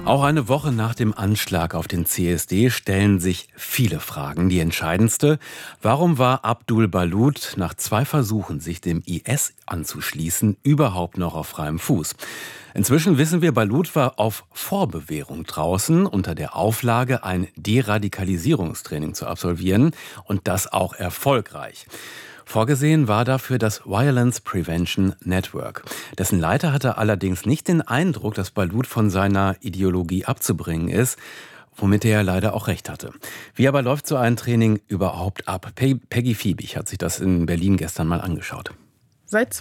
Auch eine Woche nach dem Anschlag auf den CSD stellen sich viele Fragen. Die entscheidendste: Warum war Abdul Balut nach 2 Versuchen, sich dem IS anzuschließen, überhaupt noch auf freiem Fuß? Inzwischen wissen wir, Balut war auf Vorbewährung draußen, unter der Auflage, ein Deradikalisierungstraining zu absolvieren, und das auch erfolgreich. Vorgesehen war dafür das Violence Prevention Network. Dessen Leiter hatte allerdings nicht den Eindruck, dass Balut von seiner Ideologie abzubringen ist, womit er leider auch recht hatte. Wie aber läuft so ein Training überhaupt ab? Peggy Fiebig hat sich das in Berlin gestern mal angeschaut. Seit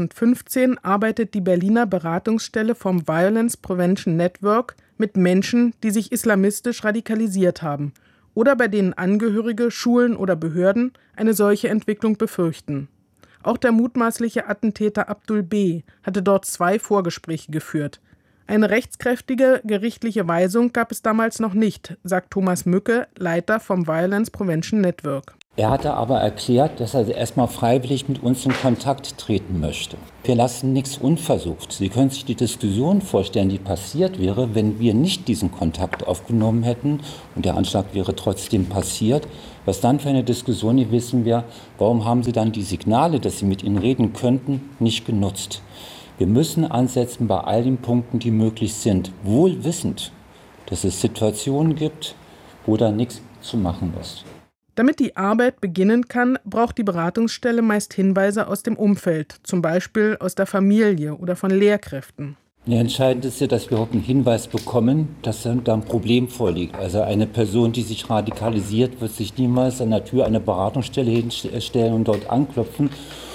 2015 arbeitet die Berliner Beratungsstelle vom Violence Prevention Network mit Menschen, die sich islamistisch radikalisiert haben oder bei denen Angehörige, Schulen oder Behörden eine solche Entwicklung befürchten. Auch der mutmaßliche Attentäter Abdul B. hatte dort 2 Vorgespräche geführt. Eine rechtskräftige gerichtliche Weisung gab es damals noch nicht, sagt Thomas Mücke, Leiter vom Violence Prevention Network. Er hatte aber erklärt, dass er erstmal freiwillig mit uns in Kontakt treten möchte. Wir lassen nichts unversucht. Sie können sich die Diskussion vorstellen, die passiert wäre, wenn wir nicht diesen Kontakt aufgenommen hätten und der Anschlag wäre trotzdem passiert. Was dann für eine Diskussion gewesen wäre, warum haben Sie dann die Signale, dass Sie mit ihnen reden könnten, nicht genutzt? Wir müssen ansetzen bei all den Punkten, die möglich sind, wohl wissend, dass es Situationen gibt, wo da nichts zu machen ist. Damit die Arbeit beginnen kann, braucht die Beratungsstelle meist Hinweise aus dem Umfeld, zum Beispiel aus der Familie oder von Lehrkräften. Ja, entscheidend ist ja, dass wir auch einen Hinweis bekommen, dass da ein Problem vorliegt. Also eine Person, die sich radikalisiert, wird sich niemals an der Tür einer Beratungsstelle hinstellen und dort anklopfen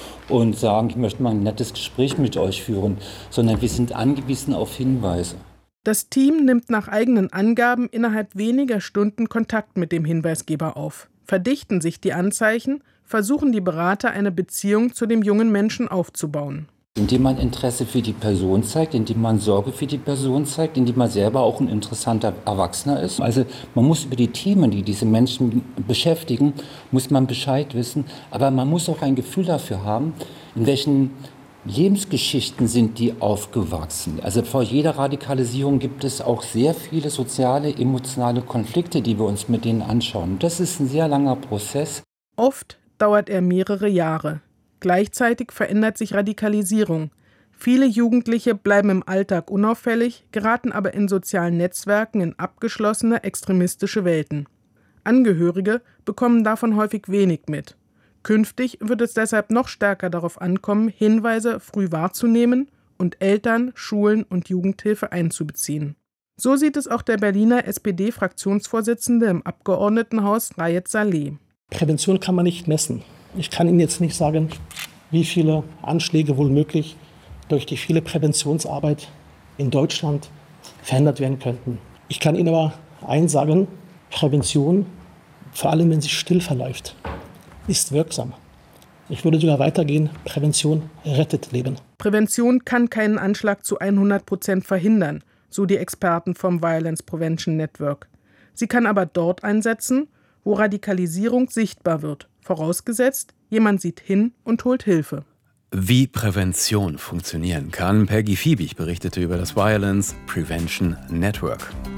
und sagen, ich möchte mal ein nettes Gespräch mit euch führen, sondern wir sind angewiesen auf Hinweise. Das Team nimmt nach eigenen Angaben innerhalb weniger Stunden Kontakt mit dem Hinweisgeber auf. Verdichten sich die Anzeichen, versuchen die Berater, eine Beziehung zu dem jungen Menschen aufzubauen. Indem man Interesse für die Person zeigt, indem man Sorge für die Person zeigt, indem man selber auch ein interessanter Erwachsener ist. Also man muss über die Themen, die diese Menschen beschäftigen, muss man Bescheid wissen. Aber man muss auch ein Gefühl dafür haben, in welchen Lebensgeschichten sind die aufgewachsen. Also vor jeder Radikalisierung gibt es auch sehr viele soziale, emotionale Konflikte, die wir uns mit denen anschauen. Das ist ein sehr langer Prozess. Oft dauert er mehrere Jahre. Gleichzeitig verändert sich Radikalisierung. Viele Jugendliche bleiben im Alltag unauffällig, geraten aber in sozialen Netzwerken in abgeschlossene extremistische Welten. Angehörige bekommen davon häufig wenig mit. Künftig wird es deshalb noch stärker darauf ankommen, Hinweise früh wahrzunehmen und Eltern, Schulen und Jugendhilfe einzubeziehen. So sieht es auch der Berliner SPD-Fraktionsvorsitzende im Abgeordnetenhaus Raed Saleh. Prävention kann man nicht messen. Ich kann Ihnen jetzt nicht sagen, wie viele Anschläge wohl möglich durch die viele Präventionsarbeit in Deutschland verhindert werden könnten. Ich kann Ihnen aber eins sagen: Prävention, vor allem wenn sie still verläuft, ist wirksam. Ich würde sogar weitergehen: Prävention rettet Leben. Prävention kann keinen Anschlag zu 100% verhindern, so die Experten vom Violence Prevention Network. Sie kann aber dort einsetzen, wo Radikalisierung sichtbar wird, vorausgesetzt, jemand sieht hin und holt Hilfe. Wie Prävention funktionieren kann, Peggy Fiebig berichtete über das Violence Prevention Network.